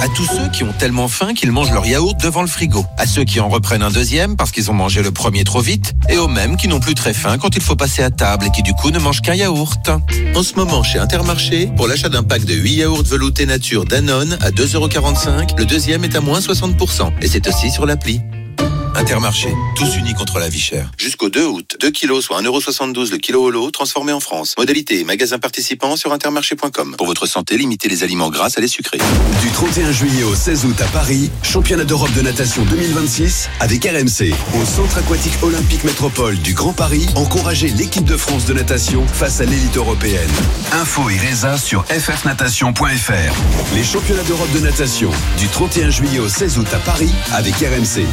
À tous ceux qui ont tellement faim qu'ils mangent leur yaourt devant le frigo. À ceux qui en reprennent un deuxième parce qu'ils ont mangé le premier trop vite. Et aux mêmes qui n'ont plus très faim quand il faut passer à table et qui du coup ne mangent qu'un yaourt. En ce moment, chez Intermarché, pour l'achat d'un pack de 8 yaourts veloutés nature Danone à 2,45 €, le deuxième est à moins 60%. Et c'est aussi sur l'appli. Intermarché, tous unis contre la vie chère. Jusqu'au 2 août, 2 kilos soit 1,72 € le kilo au lot, transformé en France. Modalité et magasins participants sur intermarché.com. Pour votre santé, limitez les aliments gras à les sucrés. Du 31 juillet au 16 août à Paris, championnat d'Europe de natation 2026 avec RMC. Au Centre aquatique olympique métropole du Grand Paris, encouragez l'équipe de France de natation face à l'élite européenne. Info et résa sur ffnatation.fr. Les championnats d'Europe de natation du 31 juillet au 16 août à Paris avec RMC.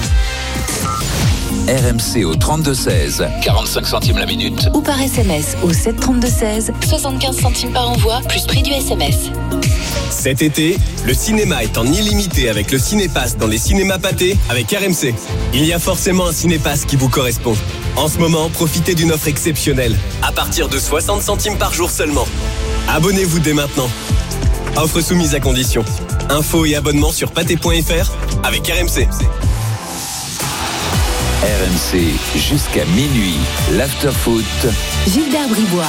RMC au 32-16, 45 centimes la minute. Ou par SMS au 732-16, 75 centimes par envoi, plus prix du SMS. Cet été, le cinéma est en illimité avec le Cinépass dans les cinémas pâtés avec RMC. Il y a forcément un Cinépass qui vous correspond. En ce moment, profitez d'une offre exceptionnelle, à partir de 60 centimes par jour seulement. Abonnez-vous dès maintenant. Offre soumise à condition. Infos et abonnements sur pâté.fr avec RMC. RMC jusqu'à minuit, l'after-foot. Gilbert Bribois.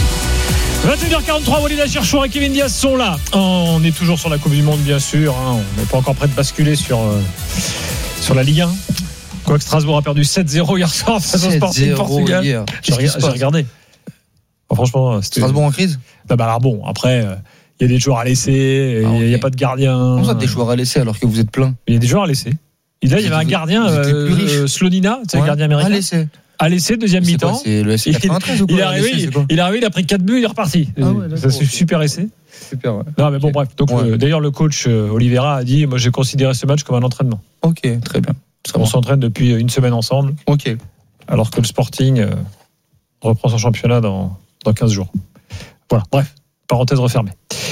21h43, Walid Acharchour et Kevin Diaz sont là. On est toujours sur la Coupe du Monde, bien sûr. On n'est pas encore prêt de basculer sur la Ligue 1. Quoique Strasbourg a perdu 7-0 hier soir face au Sporting Portugal. J'ai regardé. Franchement, c'était... Strasbourg en crise. Alors bon, après, il y a des joueurs à laisser, il n'y a pas de gardien. Comment ça, des joueurs à laisser alors que vous êtes plein? Il y a des joueurs à laisser. Là, il y avait un gardien, Slonina, c'est le gardien américain. À laisser, deuxième mi-temps. C'est le SC93 ou quoi? Il est arrivé, il a pris 4 buts, il est reparti. Ça, c'est super essai. Super, ouais. Non, mais bon, bref. Donc, d'ailleurs, le coach Oliveira a dit, moi, j'ai considéré ce match comme un entraînement. Ok, très bien. On s'entraîne depuis une semaine ensemble. Ok. Alors que le Sporting reprend son championnat dans 15 jours. Voilà, bref, parenthèse refermée.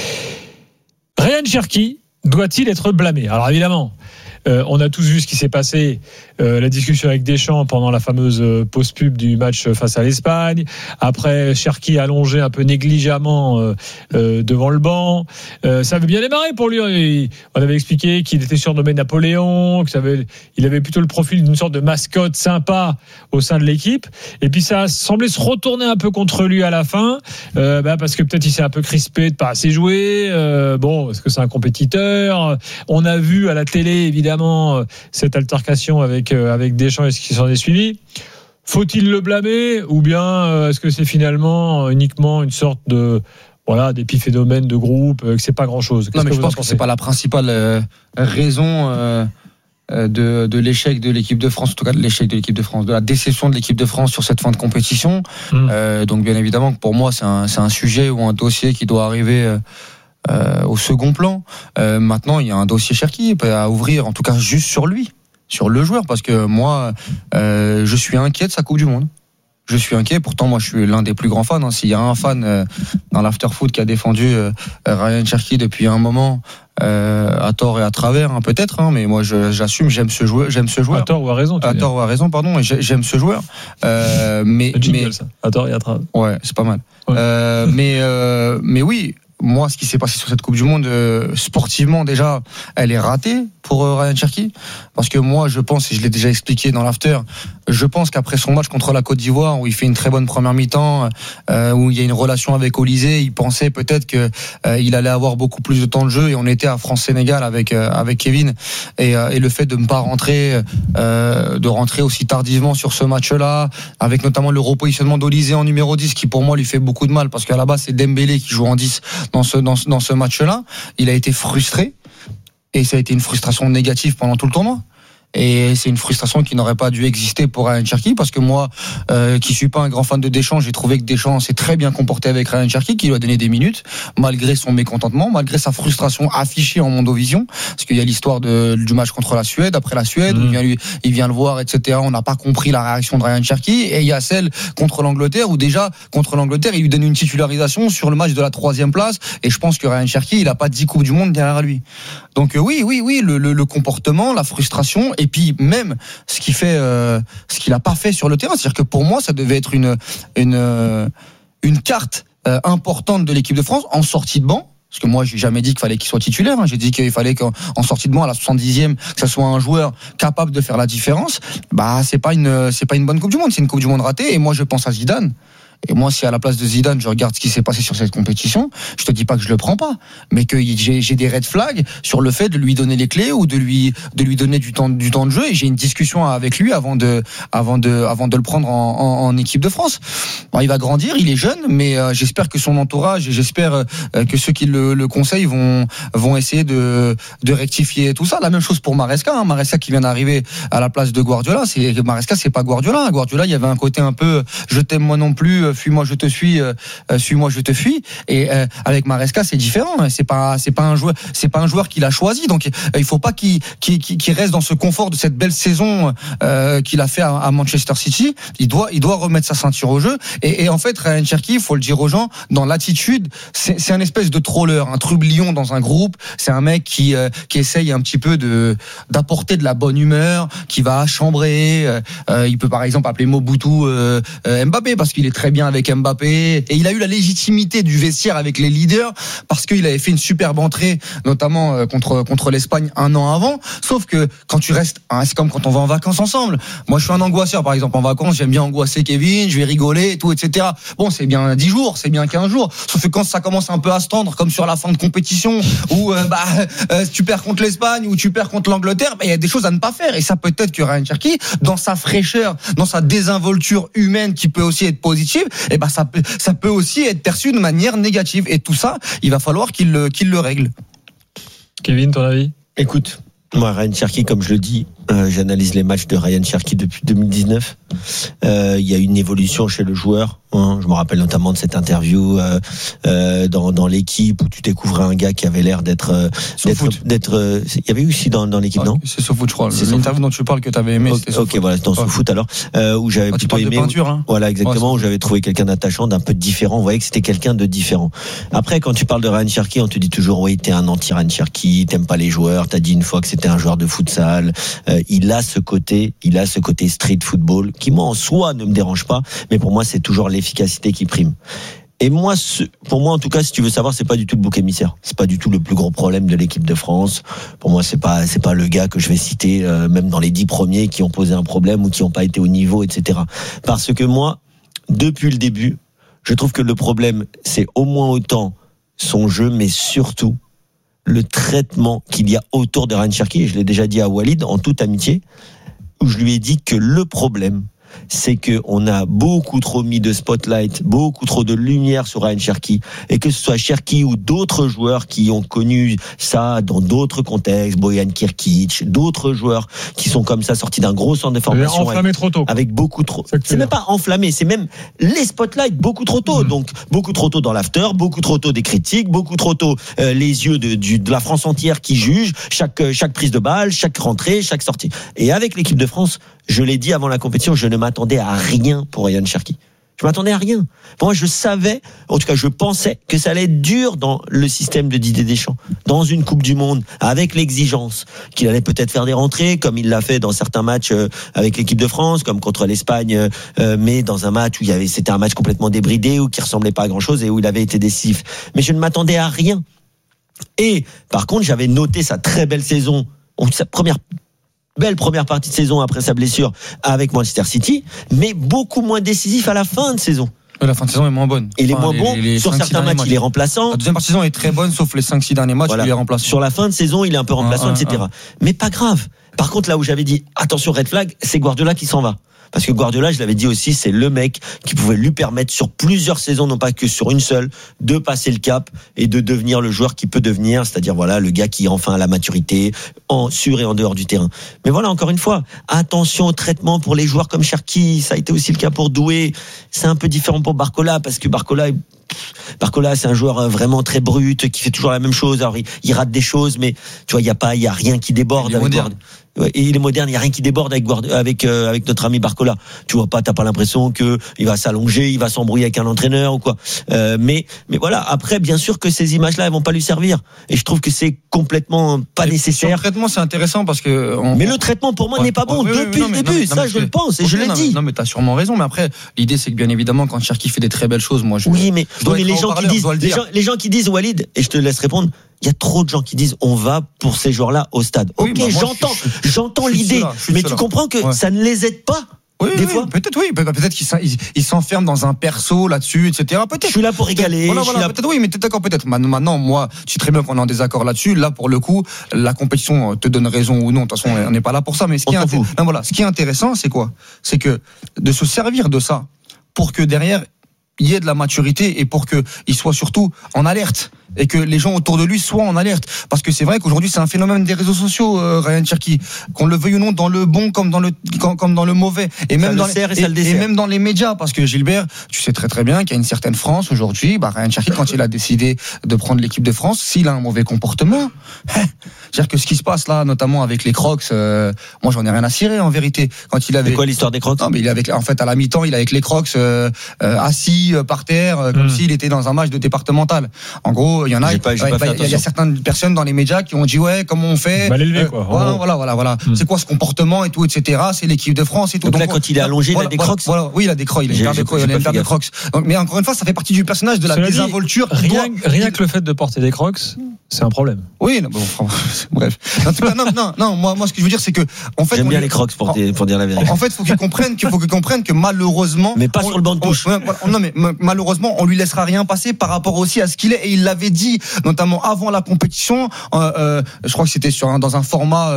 Ryan Cherki doit-il être blâmé? Alors évidemment, on a tous vu ce qui s'est passé, la discussion avec Deschamps pendant la fameuse pause pub du match face à l'Espagne. Après, Cherki allongé un peu négligemment devant le banc. Ça avait bien démarré pour lui. On avait expliqué qu'il était surnommé Napoléon, il avait plutôt le profil d'une sorte de mascotte sympa au sein de l'équipe. Et puis ça a semblé se retourner un peu contre lui à la fin, parce que peut-être il s'est un peu crispé de pas assez jouer. Est-ce que c'est un compétiteur? On a vu à la télé évidemment cette altercation avec Deschamps et ce qui s'en est suivi. Faut-il le blâmer ou bien est-ce que c'est finalement uniquement une sorte d'épiphénomène de groupe, que c'est pas grand-chose? Non, mais je pense que c'est pas la principale raison de l'échec de l'équipe de France, en tout cas de l'échec de l'équipe de France, de la déception de l'équipe de France sur cette fin de compétition. Donc bien évidemment que pour moi c'est un sujet ou un dossier qui doit arriver au second plan. Maintenant, il y a un dossier Cherki à ouvrir, en tout cas juste sur lui, sur le joueur, parce que moi, je suis inquiet de sa Coupe du Monde. Je suis inquiet. Pourtant, moi, je suis l'un des plus grands fans. S'il y a un fan dans l'after-foot qui a défendu Ryan Cherki depuis un moment, à tort et à travers, peut-être. Mais moi, j'assume. J'aime ce joueur. À tort ou à raison. À tort ou à raison, pardon. Et j'aime ce joueur. Mais ça. À tort et à travers. Ouais, c'est pas mal. Ouais. Mais oui. Moi, ce qui s'est passé sur cette Coupe du Monde, sportivement déjà, elle est ratée pour Ryan Cherki, parce que moi, je pense, et je l'ai déjà expliqué dans l'after, je pense qu'après son match contre la Côte d'Ivoire, où il fait une très bonne première mi-temps, où il y a une relation avec Olysée, il pensait peut-être que il allait avoir beaucoup plus de temps de jeu, et on était à France-Sénégal avec Kevin, et le fait de ne pas rentrer, de rentrer aussi tardivement sur ce match-là, avec notamment le repositionnement d'Olysée en numéro 10, qui pour moi lui fait beaucoup de mal, parce qu'à la base c'est Dembélé qui joue en 10 dans ce match-là. Il a été frustré, et ça a été une frustration négative pendant tout le tournoi. Et c'est une frustration qui n'aurait pas dû exister pour Ryan Cherki, parce que moi, qui suis pas un grand fan de Deschamps, j'ai trouvé que Deschamps s'est très bien comporté avec Ryan Cherki, qui lui a donné des minutes, malgré son mécontentement, malgré sa frustration affichée en Mondovision, parce qu'il y a l'histoire du match contre la Suède, après la Suède, où il vient le voir, etc. On n'a pas compris la réaction de Ryan Cherki, et il y a celle contre l'Angleterre, où déjà, contre l'Angleterre, il lui donne une titularisation sur le match de la 3e place, et je pense que Ryan Cherki, il a pas 10 Coupes du Monde derrière lui. Donc oui, le comportement, la frustration, et puis même ce qu'il a pas fait sur le terrain, c'est-à-dire que pour moi ça devait être une carte importante de l'équipe de France en sortie de banc. Parce que moi, j'ai jamais dit qu'il fallait qu'il soit titulaire. J'ai dit qu'il fallait qu'en sortie de banc à la 70e, que ça soit un joueur capable de faire la différence. Bah, c'est pas une bonne Coupe du Monde. C'est une Coupe du Monde ratée. Et moi, je pense à Zidane. Et moi, si à la place de Zidane, je regarde ce qui s'est passé sur cette compétition, je te dis pas que je le prends pas, mais que j'ai des red flags sur le fait de lui donner les clés ou de lui donner du temps de jeu. Et j'ai une discussion avec lui avant de le prendre en équipe de France. Bon, il va grandir, il est jeune, mais j'espère que son entourage et j'espère que ceux qui le conseillent vont essayer de rectifier tout ça. La même chose pour Maresca. Maresca qui vient d'arriver à la place de Guardiola. Maresca, c'est pas Guardiola. Guardiola, il y avait un côté un peu je t'aime moi non plus. Fuis-moi, je te suis. Suis-moi, je te fuis. Et avec Maresca, c'est différent. C'est pas un joueur qu'il a choisi. Donc il faut pas qu'il reste dans ce confort de cette belle saison qu'il a fait à Manchester City. Il doit remettre sa ceinture au jeu. Et en fait, Ryan Cherki, il faut le dire aux gens, dans l'attitude, c'est un espèce de troller, un trublion dans un groupe. C'est un mec qui essaye un petit peu d'apporter de la bonne humeur, qui va chambrer. Il peut par exemple appeler Mobutu Mbappé parce qu'il est très bien avec Mbappé, et il a eu la légitimité du vestiaire avec les leaders parce qu'il avait fait une superbe entrée, notamment contre l'Espagne un an avant. Sauf que quand tu restes, c'est comme quand on va en vacances ensemble. Moi, je suis un angoisseur, par exemple, en vacances, j'aime bien angoisser Kevin, je vais rigoler et tout, etc. Bon, c'est bien 10 jours, c'est bien 15 jours. Sauf que quand ça commence un peu à se tendre, comme sur la fin de compétition, où tu perds contre l'Espagne ou tu perds contre l'Angleterre, il y a des choses à ne pas faire. Et ça, peut-être que Ryan Cherki, dans sa fraîcheur, dans sa désinvolture humaine qui peut aussi être positive, et ça peut aussi être perçu de manière négative. Et tout ça, il va falloir qu'il le règle. Kevin, ton avis ? Écoute, moi, Ryan Cherki, comme je le dis, j'analyse les matchs de Ryan Cherki depuis 2019. Il y a une évolution chez le joueur. Je me rappelle notamment de cette interview dans l'équipe où tu découvrais un gars qui avait l'air d'être. Il y avait eu aussi dans l'équipe, non ? C'est SoFoot, je crois. C'est l'interview dont tu parles que tu avais aimé. Ok, voilà, c'est dans SoFoot alors, où j'avais plutôt aimé. Peinture, Voilà, exactement, où j'avais trouvé quelqu'un d'attachant, d'un peu différent. On voyait que c'était quelqu'un de différent. Après, quand tu parles de Ryan Cherki, on te dit toujours, oui, t'es un anti-Ryan Cherki, t'aimes pas les joueurs, t'as dit une fois que c'était un joueur de futsal. Il a ce côté street football qui, moi, en soi, ne me dérange pas, mais pour moi, c'est toujours l'efficacité qui prime. Et moi, pour moi, en tout cas, si tu veux savoir, c'est pas du tout le bouc émissaire. C'est pas du tout le plus gros problème de l'équipe de France. Pour moi, c'est pas le gars que je vais citer, même dans les 10 premiers qui ont posé un problème ou qui n'ont pas été au niveau, etc. Parce que moi, depuis le début, je trouve que le problème, c'est au moins autant son jeu, mais surtout le traitement qu'il y a autour de Ryan Cherki. Et je l'ai déjà dit à Walid, en toute amitié, où je lui ai dit que le problème, c'est qu'on a beaucoup trop mis de spotlight, beaucoup trop de lumière sur Ryan Cherki, et que ce soit Cherki ou d'autres joueurs qui ont connu ça dans d'autres contextes, Bojan Kirkic, d'autres joueurs qui sont comme ça sortis d'un gros centre de formation enflammé trop tôt, avec beaucoup trop. C'est même pas enflammé, c'est même les spotlights beaucoup trop tôt. Donc beaucoup trop tôt dans l'after, beaucoup trop tôt des critiques, beaucoup trop tôt les yeux de la France entière qui jugent chaque prise de balle, chaque rentrée, chaque sortie. Et avec l'équipe de France, je l'ai dit avant la compétition, je ne m'attendais à rien pour Ryan Cherki. Je m'attendais à rien. Pour moi, je savais, en tout cas, je pensais que ça allait être dur dans le système de Didier Deschamps, dans une Coupe du Monde, avec l'exigence, qu'il allait peut-être faire des rentrées, comme il l'a fait dans certains matchs avec l'équipe de France, comme contre l'Espagne, mais dans un match où c'était un match complètement débridé, ou qui ressemblait pas à grand-chose et où il avait été décisif. Mais je ne m'attendais à rien. Et par contre, j'avais noté sa très belle saison, sa belle première partie de saison après sa blessure avec Manchester City, mais beaucoup moins décisif à la fin de saison. La fin de saison est moins bonne. Il est moins bon. Sur certains matchs, il est remplaçant. La deuxième partie de saison est très bonne, sauf les 5-6 derniers matchs, il est remplaçant. Sur la fin de saison, il est un peu remplaçant, etc. Mais pas grave. Par contre, là où j'avais dit, attention, red flag, c'est Guardiola qui s'en va. Parce que Guardiola, je l'avais dit aussi, c'est le mec qui pouvait lui permettre sur plusieurs saisons, non pas que sur une seule, de passer le cap et de devenir le joueur qu'il peut devenir, c'est-à-dire voilà le gars qui est enfin à la maturité, sur et en dehors du terrain. Mais voilà, encore une fois, attention au traitement pour les joueurs comme Cherki, ça a été aussi le cas pour Doué. C'est un peu différent pour Barcola, parce que Barcola, c'est un joueur vraiment très brut, qui fait toujours la même chose. Alors, il rate des choses, mais tu vois, il y a rien qui déborde. Et il est moderne, il y a rien qui déborde avec notre ami Barcola. Tu vois pas, t'as pas l'impression que il va s'allonger, il va s'embrouiller avec un entraîneur ou quoi. Mais voilà. Après, bien sûr que ces images-là, elles vont pas lui servir. Et je trouve que c'est complètement pas nécessaire. Le traitement, c'est intéressant parce que. Mais le traitement pour moi n'est pas bon depuis le début. Ça, je le pense et je l'ai dit. Non, mais t'as sûrement raison. Mais après, l'idée, c'est que bien évidemment, quand Cherki fait des très belles choses, moi, oui, mais dois mais être les un gens qui haut-parleur, disent, je dois le dire. les gens qui disent Walid, et je te laisse répondre. Il y a trop de gens qui disent on va pour ces joueurs-là au stade. Oui, Ok, bah, moi, j'entends je suis l'idée, cela, je suis mais cela. tu comprends que Ouais. ça ne les aide pas. Oui, des oui, fois. peut-être oui, peut-être qu'ils s'enferment dans un perso là-dessus, etc. Peut-être. Je suis là pour rigoler. Voilà, je suis voilà, là- peut-être oui, mais t'es d'accord, peut-être. Maintenant, moi, je sais très bien qu'on est en désaccord là-dessus. Là, pour le coup, la compétition te donne raison ou non. De toute façon, on n'est pas là pour ça. Mais ce qui est intéressant, c'est quoi ? C'est que de se servir de ça pour que derrière il y ait de la maturité et pour que il soit surtout en alerte. Et que les gens autour de lui soient en alerte. Parce que c'est vrai qu'aujourd'hui, c'est un phénomène des réseaux sociaux, Ryan Cherki. Qu'on le veuille ou non, dans le bon comme dans le mauvais. Et même dans et même dans les médias. Parce que Gilbert, tu sais très très bien qu'il y a une certaine France aujourd'hui. Ryan Cherki, quand il a décidé de prendre l'équipe de France, s'il a un mauvais comportement, c'est-à-dire que ce qui se passe là, notamment avec les Crocs, moi j'en ai rien à cirer en vérité. Quand il avait. C'est quoi l'histoire des Crocs ? Non, mais il est avec, en fait, à la mi-temps, il est avec les Crocs, assis par terre, comme s'il était dans un match de départemental. En gros, il y en a, il y a certaines personnes dans les médias qui ont dit ouais, comment on fait mal élevé quoi. Voilà. C'est quoi ce comportement et tout, etc. C'est l'équipe de France et tout. Donc là, quand il est allongé, il a des Crocs. Oui, il a des Crocs. Il a une paire de Crocs. Mais encore une fois, ça fait partie du personnage de la désinvolture. Rien que le fait de porter des Crocs, c'est un problème. Oui, bref. En tout cas, non. Moi, ce que je veux dire, c'est que en fait, j'aime bien les Crocs pour dire la vérité. En fait, faut qu'ils comprennent que malheureusement, mais pas sur le banc de touche. Non, mais malheureusement, on lui laissera rien passer par rapport aussi à ce qu'il est. Et il l'avait dit, notamment avant la compétition. Je crois que c'était dans un format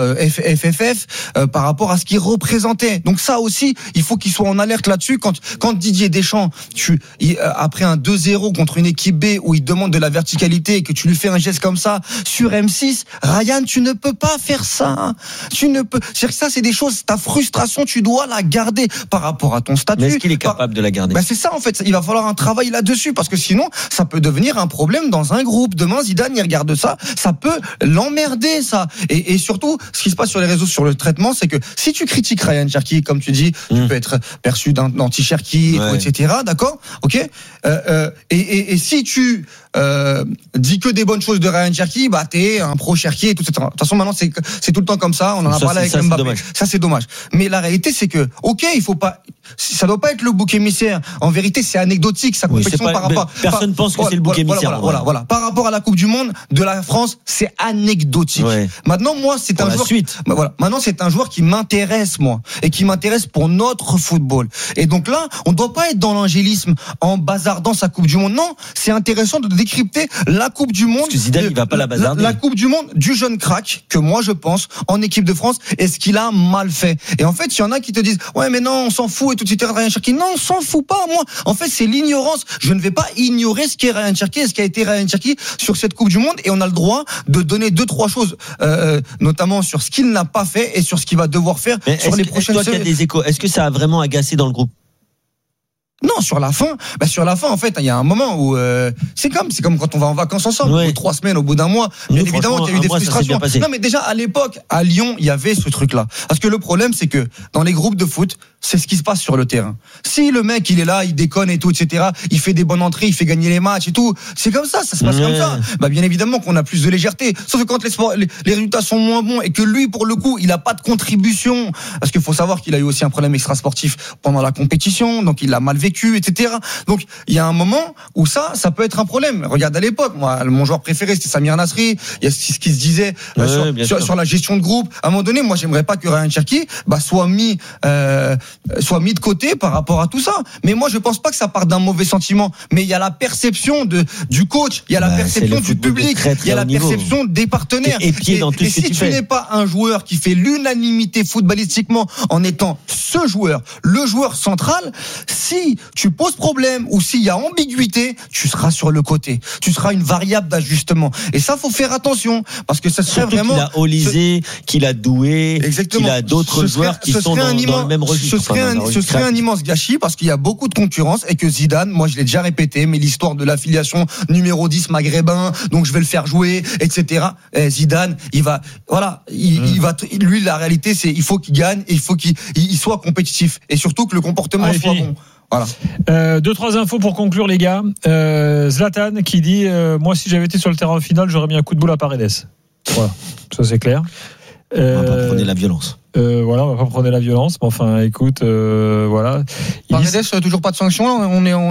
FFF par rapport à ce qu'il représentait. Donc ça aussi, il faut qu'il soit en alerte là-dessus. Quand Didier Deschamps, après un 2-0 contre une équipe B où il demande de la verticalité et que tu lui fais un geste comme ça sur M6, Ryan, tu ne peux pas faire ça. Tu ne peux. C'est-à-dire que ça, c'est des choses. Ta frustration, tu dois la garder par rapport à ton statut. Mais est-ce qu'il est capable de la garder ? C'est ça en fait. Il va falloir un travail là-dessus parce que sinon, ça peut devenir un problème dans un groupe. Demain, Zidane, il regarde ça peut l'emmerder ça. Et surtout, ce qui se passe sur les réseaux, sur le traitement, c'est que si tu critiques Ryan Cherki, comme tu dis, tu peux être perçu d'anti-Cherki, etc. D'accord, ok. Et si tu dis que des bonnes choses de Ryan Cherki, t'es un pro Cherki et tout, etc. De toute façon, maintenant, c'est tout le temps comme ça. On en a parlé avec Mbappé. Ça, c'est dommage. Mais la réalité, c'est que, ok, il faut pas. Ça doit pas être le bouc émissaire. En vérité, c'est anecdotique sa compétition par rapport. Personne pense que c'est le bouc émissaire. Voilà. Par rapport à la Coupe du Monde de la France, c'est anecdotique. Maintenant, moi, c'est un joueur. Maintenant, c'est un joueur qui m'intéresse, moi, et qui m'intéresse pour notre football. Et donc là, on doit pas être dans l'angélisme en bazardant sa Coupe du Monde. Non, c'est intéressant de décrypter la Coupe du Monde. Parce que Zidane, il va pas la bazarder. La Coupe du Monde du jeune crack que moi je pense en équipe de France et ce qu'il a mal fait. Et en fait, il y en a qui te disent ouais, mais non, on s'en fout et tout, etc. Ryan Cherki, non, on s'en fout pas. Moi, en fait, c'est l'ignorance. Je ne vais pas ignorer ce qu'est Ryan Cherki et ce qu'a été Ryan Cherki sur cette Coupe du Monde. Et on a le droit de donner 2-3 choses, notamment sur ce qu'il n'a pas fait et sur ce qu'il va devoir faire sur les prochaines semaines. Toi, qui as des échos, est-ce que ça a vraiment agacé dans le groupe ? Non, sur la fin, en fait, il y a un moment où c'est comme quand on va en vacances ensemble, au bout de 3 semaines, au bout d'un mois. Bien évidemment qu'il y a eu des frustrations. Non, mais déjà à l'époque, à Lyon, il y avait ce truc-là. Parce que le problème, c'est que dans les groupes de foot, c'est ce qui se passe sur le terrain. Si le mec, il est là, il déconne et tout, etc., il fait des bonnes entrées, il fait gagner les matchs et tout, c'est comme ça se passe comme ça. Bien évidemment qu'on a plus de légèreté. Sauf que quand les résultats sont moins bons et que lui, pour le coup, il a pas de contribution, parce qu'il faut savoir qu'il a eu aussi un problème extrasportif pendant la compétition, donc il l'a mal vécu, etc. Donc il y a un moment où ça peut être un problème. Regarde à l'époque, moi, mon joueur préféré c'était Samir Nasri. Il y a ce qui se disait sur la gestion de groupe. À un moment donné, moi j'aimerais pas que Ryan Cherki soit mis de côté par rapport à tout ça. Mais moi je pense pas que ça part d'un mauvais sentiment. Mais il y a la perception du coach, il y a la perception du public, il y a la perception des partenaires. Et si tu n'es pas un joueur qui fait l'unanimité footballistiquement en étant ce joueur, le joueur central, si tu poses problème ou s'il y a ambiguïté, tu seras sur le côté. Tu seras une variable d'ajustement. Et ça, faut faire attention parce que ça serait surtout vraiment. Qu'il a Olysée, qu'il a Doué, qu'il a d'autres joueurs qui sont dans le même registre. Ce serait un immense gâchis parce qu'il y a beaucoup de concurrence et que Zidane, moi je l'ai déjà répété, mais l'histoire de l'affiliation numéro 10 maghrébin, donc je vais le faire jouer, etc. Zidane, il va, lui la réalité c'est il faut qu'il gagne et il faut qu'il soit compétitif et surtout que le comportement soit bon. Voilà. 2-3 infos pour conclure les gars. Zlatan qui dit moi si j'avais été sur le terrain final j'aurais mis un coup de boule à Paredes. Voilà, ça c'est clair. On va pas prendre la violence. Voilà, on va pas prendre la violence, mais enfin, écoute, voilà. Paredes, toujours pas de sanction, là.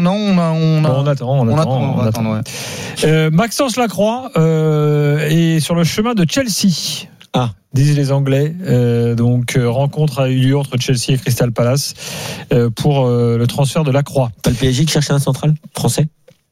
On attend. Ouais. Maxence Lacroix est sur le chemin de Chelsea. Disent les Anglais. Donc, rencontre a eu lieu entre Chelsea et Crystal Palace pour le transfert de Lacroix. Pas le PSG qui cherchait un central français?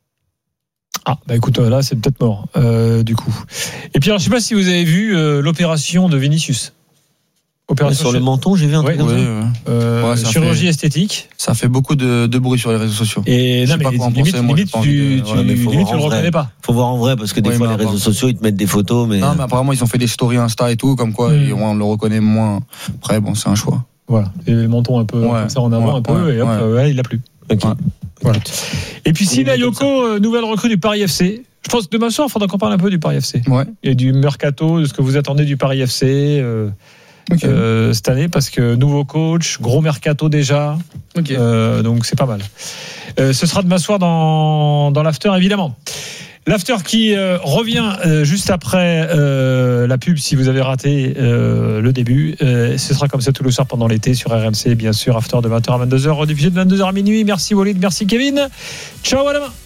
Écoute, là, c'est peut-être mort, du coup. Et puis, alors, je sais pas si vous avez vu l'opération de Vinicius. Sur le menton, j'ai vu un truc comme ça. Chirurgie esthétique. Ça fait beaucoup de bruit sur les réseaux sociaux. Et non, mais limite, tu le reconnais pas. Faut voir en vrai, parce que des fois, les réseaux sociaux, ils te mettent des photos. Mais apparemment, ils ont fait des stories Insta et tout, comme quoi on le reconnaît moins. Après, bon, c'est un choix. Voilà. Et le menton un peu comme ça en avant, un peu, et hop, il l'a plus. Okay. Voilà. Et puis, Sina Yoko, nouvelle recrue du Paris FC. Je pense que demain soir, il faudra qu'on parle un peu du Paris FC. Ouais. Et du mercato, de ce que vous attendez du Paris FC. Cette année, parce que nouveau coach, gros mercato déjà, donc c'est pas mal. Ce sera demain soir dans l'after, évidemment. L'after qui revient juste après la pub, si vous avez raté le début. Ce sera comme ça tout le soir pendant l'été sur RMC, bien sûr. After de 20h à 22h, rediffusé de 22h à minuit. Merci Walid, merci Kevin. Ciao, à demain.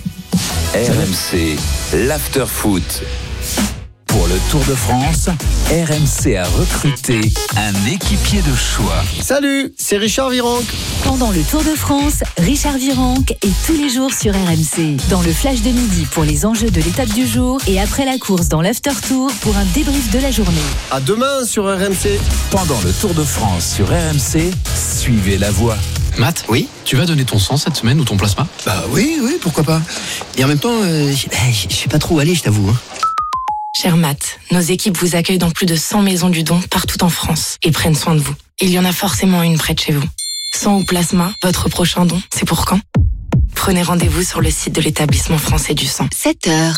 RMC, l'after foot. Pour le Tour de France, RMC a recruté un équipier de choix. Salut, c'est Richard Virenque. Pendant le Tour de France, Richard Virenque est tous les jours sur RMC. Dans le flash de midi pour les enjeux de l'étape du jour et après la course dans l'after tour pour un débrief de la journée. À demain sur RMC. Pendant le Tour de France sur RMC, suivez la voie. Matt, oui, tu vas donner ton sang cette semaine ou ton plasma? Bah oui, pourquoi pas. Et en même temps, je sais pas trop où aller, je t'avoue. Cher Matt, nos équipes vous accueillent dans plus de 100 maisons du don partout en France et prennent soin de vous. Il y en a forcément une près de chez vous. Sang ou plasma, votre prochain don, c'est pour quand? Prenez rendez-vous sur le site de l'établissement français du sang. 7h.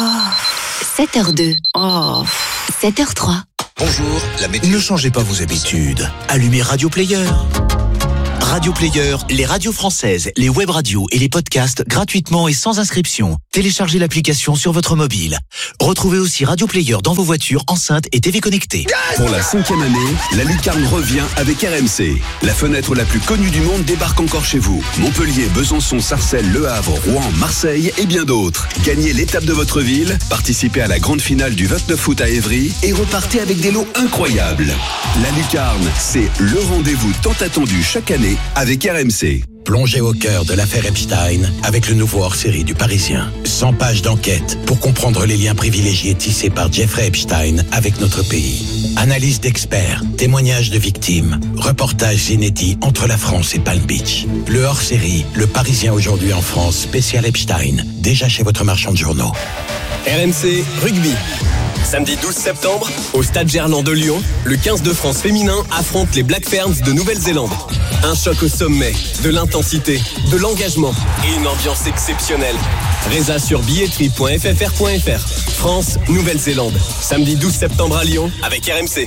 7h02. 7h03. Bonjour, ne changez pas vos habitudes. Allumez Radio Player. Radio Player, les radios françaises, les web radios et les podcasts gratuitement et sans inscription. Téléchargez l'application sur votre mobile. Retrouvez aussi Radio Player dans vos voitures, enceintes et TV connectées. Pour la 5e année, la Lucarne revient avec RMC. La fenêtre la plus connue du monde débarque encore chez vous. Montpellier, Besançon, Sarcelles, Le Havre, Rouen, Marseille et bien d'autres. Gagnez l'étape de votre ville, participez à la grande finale du 29 août à Évry et repartez avec des lots incroyables. La Lucarne, c'est le rendez-vous tant attendu chaque année avec RMC. Plongez au cœur de l'affaire Epstein avec le nouveau hors-série du Parisien. 100 pages d'enquête pour comprendre les liens privilégiés tissés par Jeffrey Epstein avec notre pays. Analyse d'experts, témoignages de victimes, reportages inédits entre la France et Palm Beach. Le hors-série, le Parisien aujourd'hui en France, spécial Epstein, déjà chez votre marchand de journaux. RMC Rugby. Samedi 12 septembre, au Stade Gerland de Lyon, le 15 de France féminin affronte les Black Ferns de Nouvelle-Zélande. Un choc au sommet, de l'intensité, de l'engagement et une ambiance exceptionnelle. Résa sur billetterie.ffr.fr. France, Nouvelle-Zélande. Samedi 12 septembre à Lyon avec RMC.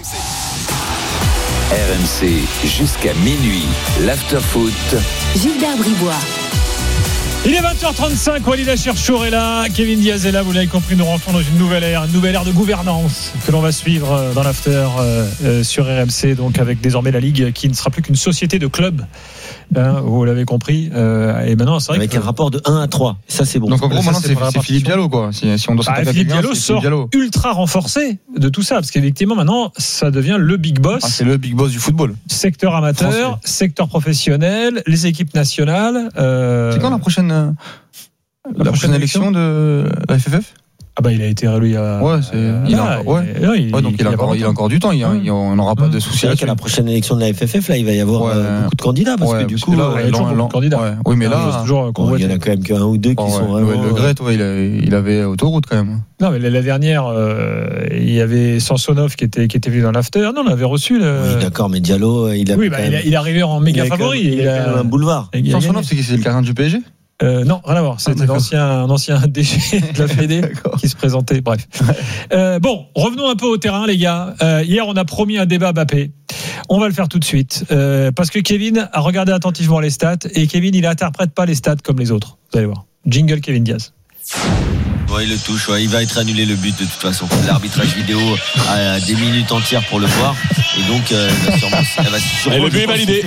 RMC jusqu'à minuit, l'after foot. Gilbert Bribois. Il est 20h35, Walid Acharchour est là, Kevin Diaz est là, vous l'avez compris, nous rentrons dans une nouvelle ère de gouvernance que l'on va suivre dans l'after sur RMC, donc avec désormais la Ligue qui ne sera plus qu'une société de clubs, vous l'avez compris, et maintenant c'est vrai avec un rapport de 1 à 3, ça c'est bon. Donc en gros maintenant c'est Philippe Diallo quoi, si on doit s'attaquer à Philippe Diallo sort ultra renforcé de tout ça, parce qu'effectivement maintenant ça devient le big boss. C'est le big boss du football. Secteur amateur, français. Secteur professionnel, les équipes nationales. C'est quand la prochaine élection de la FFF? Il a été réélu il y a... donc il a encore du temps, on n'aura pas de soucis. C'est vrai qu'à la prochaine élection de la FFF, là, il va y avoir beaucoup de candidats, parce que du coup, là, il y a toujours beaucoup de candidats. Oui, mais là, il y en a quand même qu'un ou deux qui sont vraiment... Le Gret, il avait autoroute quand même. Non, mais la dernière, il y avait Sansonov qui était venu dans l'after. Non, on avait reçu Oui, d'accord, mais Diallo, il est arrivé en méga favori. Il a un boulevard. Sansonov, c'est le gardien du PSG? Non, rien à voir. C'était un ancien DG de la Fédé qui se présentait. Bref. Bon, revenons un peu au terrain, les gars. Hier, on a promis un débat Mbappé. On va le faire tout de suite. Parce que Kevin a regardé attentivement les stats. Et Kevin, il n'interprète pas les stats comme les autres. Vous allez voir. Jingle Kevin Diaz. Ouais, il le touche. Ouais. Il va être annulé le but de toute façon. L'arbitrage vidéo a des minutes entières pour le voir. Et donc, elle va sûrement. Le but est validé.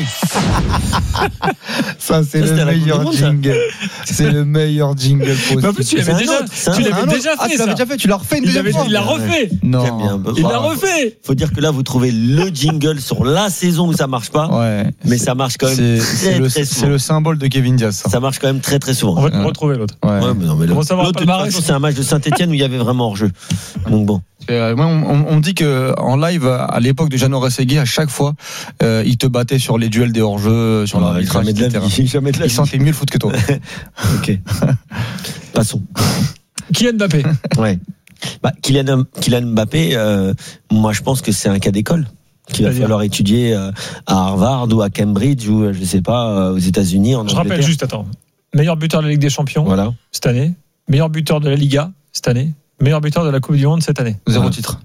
Ça, c'est le meilleur jingle. C'est le meilleur jingle possible. En plus, tu l'avais déjà fait. Tu l'avais déjà fait. Tu l'as refait une deuxième fois. Il l'a refait. Non. Il l'a refait. Faut dire que là, vous trouvez le jingle sur la saison où ça marche pas. Ouais. Mais ça marche quand même très souvent. C'est le symbole de Kevin Diaz. Ça marche quand même très très souvent. On va retrouver l'autre. Ouais. Ouais, mais non, mais l'autre, de toute façon, c'est un match de Saint-Etienne où il y avait vraiment hors-jeu. Donc bon. Moi, on me dit que en live à l'époque de Jeannot Rességuier, à chaque fois, il te battait sur les duels des hors-jeux, sur l'arbitrage, etc. Il sentait mieux le foot que toi. Ok. Passons. Kylian Mbappé. Ouais. Kylian Mbappé, moi je pense que c'est un cas d'école qu'il va falloir étudier à Harvard ou à Cambridge ou je sais pas aux États-Unis. Je rappelle juste, meilleur buteur de la Ligue des Champions cette année, meilleur buteur de la Liga cette année, meilleur buteur de la Coupe du Monde cette année. Zéro titre.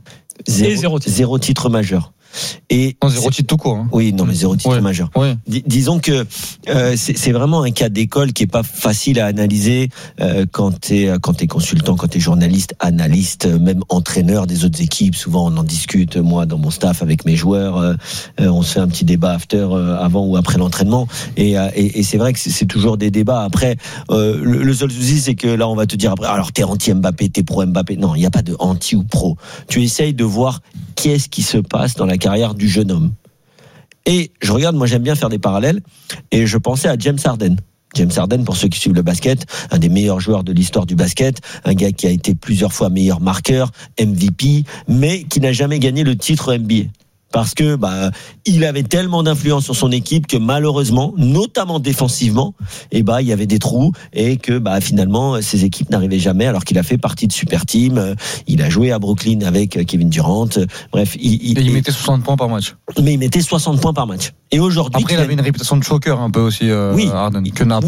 Zéro titre majeur. Et zéro titre tout court. Hein. Oui, non, mais zéro titre majeur. Ouais. Disons que c'est vraiment un cas d'école qui est pas facile à analyser quand t'es consultant, quand t'es journaliste, analyste, même entraîneur des autres équipes. Souvent, on en discute. Moi, dans mon staff, avec mes joueurs, on se fait un petit débat after, avant ou après l'entraînement. Et c'est vrai que c'est toujours des débats. Après, le seul souci, c'est que là, on va te dire après, alors t'es anti Mbappé, t'es pro Mbappé. Non, il n'y a pas de anti ou pro. Tu essayes de voir qu'est-ce qui se passe dans la carrière du jeune homme. Et je regarde, moi j'aime bien faire des parallèles, et je pensais à James Harden. James Harden, pour ceux qui suivent le basket, un des meilleurs joueurs de l'histoire du basket, un gars qui a été plusieurs fois meilleur marqueur, MVP, mais qui n'a jamais gagné le titre NBA. Parce que il avait tellement d'influence sur son équipe que malheureusement, notamment défensivement, il y avait des trous et que finalement ses équipes n'arrivaient jamais, alors qu'il a fait partie de super team. Il a joué à Brooklyn avec Kevin Durant. Bref, il mettait 60 points par match. Mais il mettait 60 points par match. Et aujourd'hui, après, il avait une réputation de choker un peu aussi, Harden, que n'a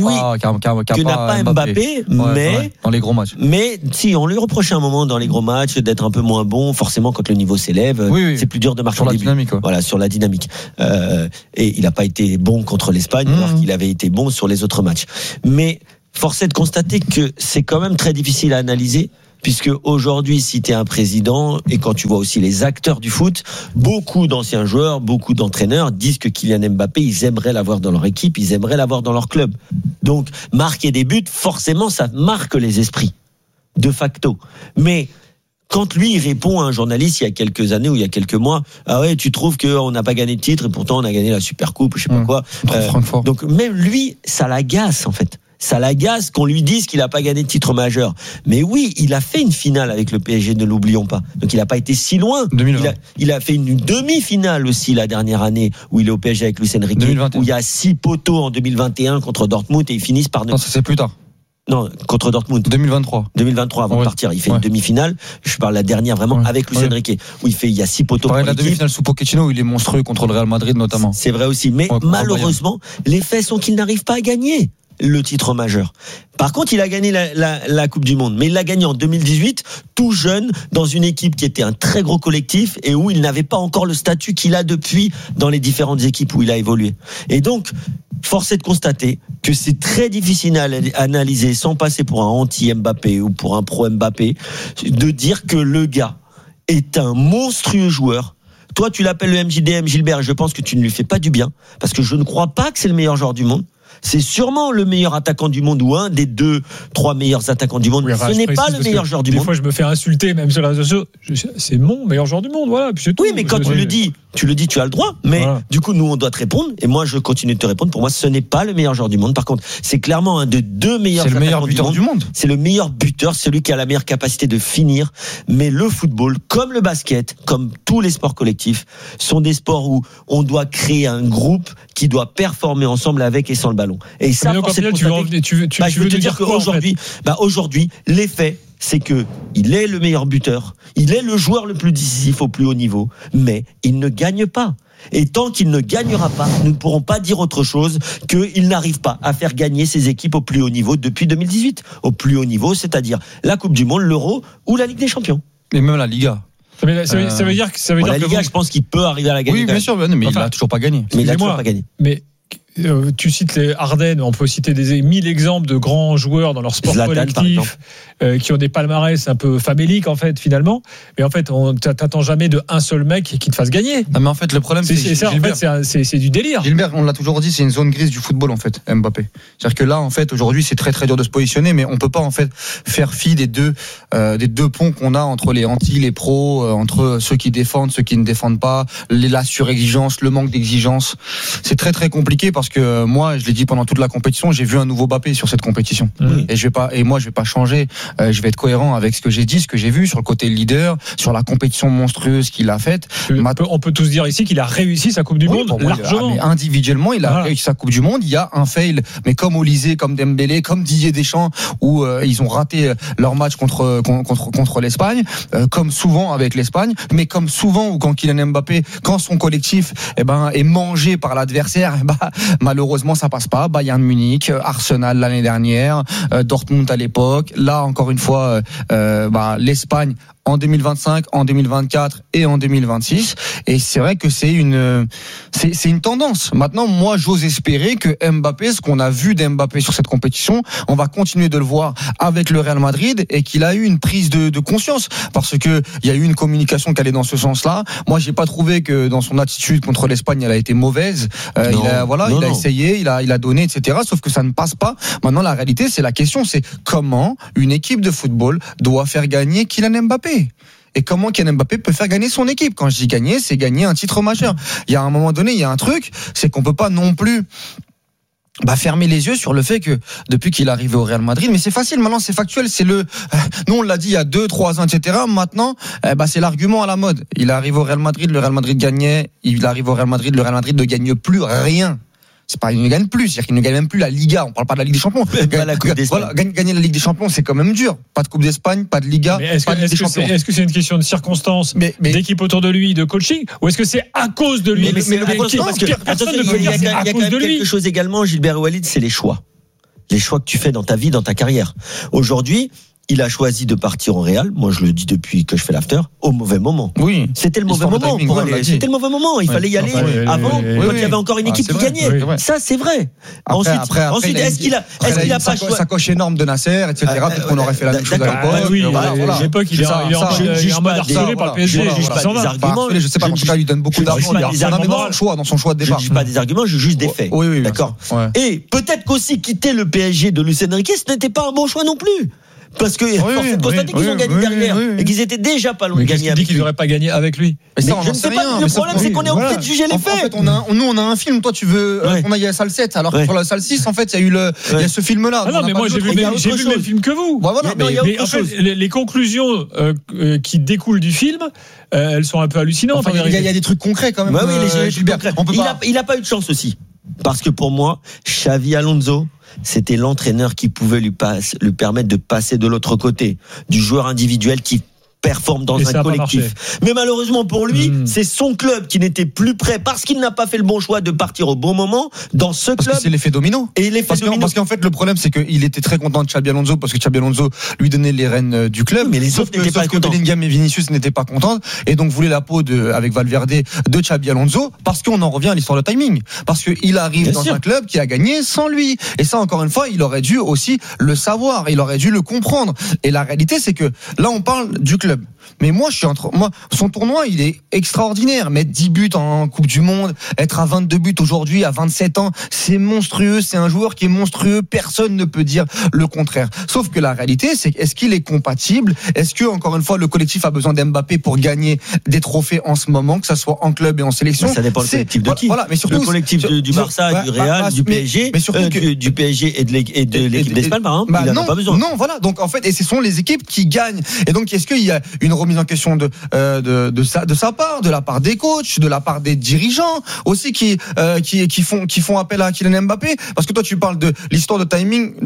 pas Mbappé, mais dans les gros matchs. Mais si on lui reprochait un moment dans les gros matchs d'être un peu moins bon, forcément quand le niveau s'élève, c'est plus dur de marquer au début. Voilà, sur la dynamique. Et il n'a pas été bon contre l'Espagne, alors qu'il avait été bon sur les autres matchs. Mais force est de constater que c'est quand même très difficile à analyser, puisque aujourd'hui, si tu es un président, et quand tu vois aussi les acteurs du foot, beaucoup d'anciens joueurs, beaucoup d'entraîneurs disent que Kylian Mbappé, ils aimeraient l'avoir dans leur équipe, ils aimeraient l'avoir dans leur club. Donc, marquer des buts, forcément, ça marque les esprits, de facto. Mais quand lui, il répond à un journaliste il y a quelques années ou il y a quelques mois, ah ouais, tu trouves qu'on n'a pas gagné de titre et pourtant on a gagné la Supercoupe, je sais pas quoi. Donc même lui, ça l'agace en fait. Ça l'agace qu'on lui dise qu'il n'a pas gagné de titre majeur. Mais oui, il a fait une finale avec le PSG, ne l'oublions pas. Donc il n'a pas été si loin. Il a fait une demi-finale aussi la dernière année où il est au PSG avec Luis Enrique, 2021. Où il y a 6 poteaux en 2021 contre Dortmund et ils finissent par... Non, ça c'est plus tard. Non, contre Dortmund. 2023 avant de partir. Il fait une demi-finale. Je parle la dernière vraiment avec Luis Enrique. Où il y a 6 poteaux. Pareil, la demi-finale sous Pochettino où il est monstrueux contre le Real Madrid notamment. C'est vrai aussi. Mais malheureusement, les faits sont qu'il n'arrive pas à gagner le titre majeur. Par contre, il a gagné la Coupe du Monde, mais il l'a gagné en 2018, tout jeune, dans une équipe qui était un très gros collectif et où il n'avait pas encore le statut qu'il a depuis dans les différentes équipes où il a évolué. Et donc, force est de constater que c'est très difficile à analyser sans passer pour un anti-Mbappé ou pour un pro-Mbappé, de dire que le gars est un monstrueux joueur. Toi, tu l'appelles le MJDM, Gilbert, et je pense que tu ne lui fais pas du bien, parce que je ne crois pas que c'est le meilleur joueur du monde. C'est sûrement le meilleur attaquant du monde ou un des 2-3 meilleurs attaquants du monde. Ce n'est pas le meilleur joueur du monde. Des fois, je me fais insulter, même sur les réseaux sociaux. C'est mon meilleur joueur du monde, voilà. Puis c'est tout. Oui, mais quand tu le dis, tu as le droit. Mais du coup, nous, on doit te répondre. Et moi, je continue de te répondre. Pour moi, ce n'est pas le meilleur joueur du monde. Par contre, c'est clairement un des 2 meilleurs. C'est le meilleur buteur du monde. C'est le meilleur buteur, celui qui a la meilleure capacité de finir. Mais le football, comme le basket, comme tous les sports collectifs, sont des sports où on doit créer un groupe qui doit performer ensemble avec et sans le ballon. Et ça, je veux te dire qu'aujourd'hui, aujourd'hui, les faits, c'est que il est le meilleur buteur, il est le joueur le plus décisif au plus haut niveau, mais il ne gagne pas. Et tant qu'il ne gagnera pas, nous ne pourrons pas dire autre chose qu'il n'arrive pas à faire gagner ses équipes au plus haut niveau depuis 2018. Au plus haut niveau, c'est-à-dire la Coupe du Monde, l'Euro ou la Ligue des Champions. Et même la Liga. Ça veut dire que la Liga, je pense qu'il peut arriver à la gagner. Oui, bien sûr, mais il n'a toujours pas gagné. Mais il n'a toujours pas gagné. Mais tu cites les Ardennes, on peut citer des 1000 exemples de grands joueurs dans leur sport Zlatan, collectif qui ont des palmarès un peu faméliques en fait finalement. Mais en fait, t'attends jamais de un seul mec qui te fasse gagner. Non, mais en fait, le problème, c'est ça. En fait, c'est du délire. Gilbert, on l'a toujours dit, c'est une zone grise du football en fait, Mbappé. C'est-à-dire que là, en fait, aujourd'hui, c'est très très dur de se positionner, mais on peut pas en fait faire fi des deux ponts qu'on a entre les anti, les pros, entre ceux qui défendent, ceux qui ne défendent pas, la surexigence, le manque d'exigence. C'est très très compliqué parce que moi, je l'ai dit pendant toute la compétition, j'ai vu un nouveau Mbappé sur cette compétition. Et je vais pas changer. Je vais être cohérent avec ce que j'ai dit, ce que j'ai vu sur le côté leader, sur la compétition monstrueuse qu'il a faite. On peut tous dire ici qu'il a réussi sa Coupe du Monde largement. Mais individuellement, il a réussi sa Coupe du Monde. Il y a un fail, mais comme Olysée, comme Dembélé, comme Didier Deschamps, où ils ont raté leur match contre l'Espagne, comme souvent avec l'Espagne, mais comme souvent où quand Kylian Mbappé, quand son collectif est mangé par l'adversaire, malheureusement ça passe pas. Bayern Munich, Arsenal l'année dernière, Dortmund à l'époque. Là encore une fois, l'Espagne en 2025, en 2024 et en 2026. Et c'est vrai que c'est une tendance. Maintenant, moi, j'ose espérer que Mbappé, ce qu'on a vu d'Mbappé sur cette compétition, on va continuer de le voir avec le Real Madrid et qu'il a eu une prise de conscience parce que il y a eu une communication qui allait dans ce sens-là. Moi, j'ai pas trouvé que dans son attitude contre l'Espagne, elle a été mauvaise. Il a essayé, il a donné, etc. Sauf que ça ne passe pas. Maintenant, la réalité, c'est la question, c'est comment une équipe de football doit faire gagner Kylian Mbappé. Et comment Kylian Mbappé peut faire gagner son équipe. Quand je dis gagner, c'est gagner un titre majeur. Il y a un moment donné, il y a un truc, c'est qu'on peut pas non plus fermer les yeux sur le fait que depuis qu'il est arrivé au Real Madrid, mais c'est facile maintenant, c'est factuel, nous on l'a dit il y a 2-3 ans, etc. Maintenant, c'est l'argument à la mode. Il arrive au Real Madrid, le Real Madrid gagnait. Il arrive au Real Madrid, le Real Madrid ne gagne plus rien. C'est pas, il ne gagne plus, c'est-à-dire qu'il ne gagne même plus la Liga. On parle pas de la Ligue des Champions. Gagner la Ligue des Champions, c'est quand même dur. Pas de Coupe d'Espagne, pas de Liga, pas de Ligue des Champions. Est-ce que c'est une question de circonstance, d'équipe autour de lui, de coaching, ou est-ce que c'est à cause de lui? Mais parce que personne ne peut dire c'est à cause de lui. Quelque chose également, Gilbert Walid, c'est les choix. Les choix que tu fais dans ta vie, dans ta carrière. Aujourd'hui, il a choisi de partir au Real. Moi, je le dis depuis que je fais l'after, au mauvais moment. Oui. C'était le mauvais moment pour aller. C'était le mauvais moment. Il fallait y aller avant, quand il y avait encore une équipe qui gagnait. Ça, c'est vrai. Ensuite, est-ce qu'il a pas choisi sa coche énorme de Nasser, etc. Peut-être qu'on aurait fait la même chose à l'époque. Oui, à l'époque, il est en mode harcelé par le PSG. Je juge pas des arguments. Je sais pas, en tout cas, il donne beaucoup d'argent. Il a dans son choix de départ. Je juge pas des arguments, je juge des faits. Oui, d'accord. Et peut-être qu'aussi quitter le PSG de Luis Enrique, ce n'était pas un bon choix non plus. Parce que force est de constater qu'ils ont gagné derrière et qu'ils étaient déjà pas loin de gagner. Qui dit qu'ils n'auraient pas gagné avec lui? Mais je ne sais pas. Le problème, c'est qu'on est en train de juger les faits. On a un film. Toi, tu veux qu'on aille à la salle 7, alors que sur la salle 6, en fait, il y a ce film-là. Ah non, mais moi, j'ai vu le même film que vous. Mais en fait, les conclusions qui découlent du film, elles sont un peu hallucinantes. Il y a des trucs concrets quand même. Gilbert, il a pas eu de chance aussi. Parce que pour moi, Xavi Alonso, c'était l'entraîneur qui pouvait lui permettre de passer de l'autre côté, du joueur individuel qui performe dans un collectif. Mais malheureusement pour lui, c'est son club qui n'était plus prêt parce qu'il n'a pas fait le bon choix de partir au bon moment dans ce club. Parce que c'est l'effet domino. Et l'effet domino. Parce qu'en fait, le problème, c'est qu'il était très content de Xabi Alonso parce que Xabi Alonso lui donnait les rênes du club. Mais les autres n'étaient pas contents. Bellingham et Vinicius n'étaient pas contents et donc voulaient la peau avec Valverde de Xabi Alonso parce qu'on en revient à l'histoire de timing. Parce qu'il arrive dans un club qui a gagné sans lui. Et ça, encore une fois, il aurait dû aussi le savoir. Il aurait dû le comprendre. Et la réalité, c'est que là, on parle du club. Mais moi, son tournoi, il est extraordinaire. Mettre 10 buts en Coupe du Monde, être à 22 buts aujourd'hui, à 27 ans, c'est monstrueux. C'est un joueur qui est monstrueux. Personne ne peut dire le contraire. Sauf que la réalité, c'est est-ce qu'il est compatible? Est-ce que, encore une fois, le collectif a besoin d'Mbappé pour gagner des trophées en ce moment, que ça soit en club et en sélection? Ça dépend du collectif de qui? Voilà, mais surtout, le collectif du Barça, du Real, du PSG, du PSG et de l'équipe d'Espagne, par exemple. Il n'en a pas besoin. Non, voilà. Donc, en fait, et ce sont les équipes qui gagnent. Et donc, est-ce qu'il y a une remise en question de sa part, de la part des coachs, de la part des dirigeants aussi qui font appel à Kylian Mbappé? Parce que toi, tu parles de l'histoire de timing